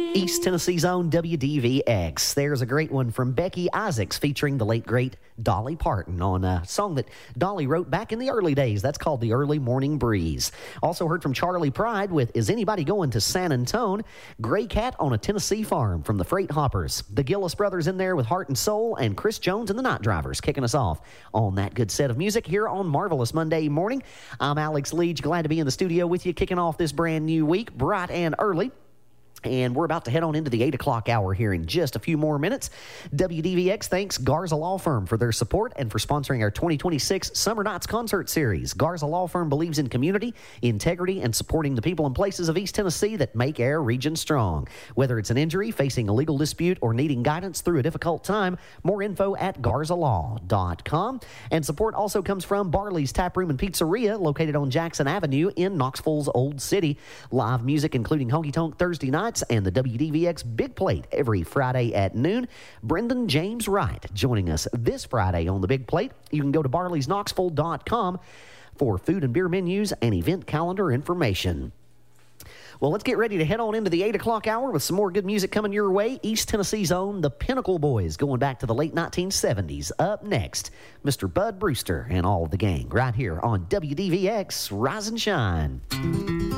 East Tennessee's own WDVX. There's a great one from Becky Isaacs featuring the late, great Dolly Parton on a song that Dolly wrote back in the early days. That's called The Early Morning Breeze. Also heard from Charlie Pride with Is Anybody Going to San Antone? Gray Cat on a Tennessee Farm from the Freight Hoppers. The Gillis Brothers in there with Heart and Soul, and Chris Jones and the Night Drivers kicking us off on that good set of music here on Marvelous Monday morning. I'm Alex Leach, glad to be in the studio with you, kicking off this brand new week, bright and early. And we're about to head on into the 8 o'clock hour here in just a few more minutes. WDVX thanks Garza Law Firm for their support and for sponsoring our 2026 Summer Nights Concert Series. Garza Law Firm believes in community, integrity, and supporting the people and places of East Tennessee that make our region strong. Whether it's an injury, facing a legal dispute, or needing guidance through a difficult time, more info at garzalaw.com. And support also comes from Barley's Tap Room and Pizzeria, located on Jackson Avenue in Knoxville's Old City. Live music, including Honky Tonk Thursday nights and the WDVX Big Plate every Friday at noon. Brendan James Wright joining us this Friday on the Big Plate. You can go to barleysknoxville.com for food and beer menus and event calendar information. Well, let's get ready to head on into the 8 o'clock hour with some more good music coming your way. East Tennessee's own The Pinnacle Boys, going back to the late 1970s. Up next, Mr. Bud Brewster and all of the gang right here on WDVX Rise and Shine.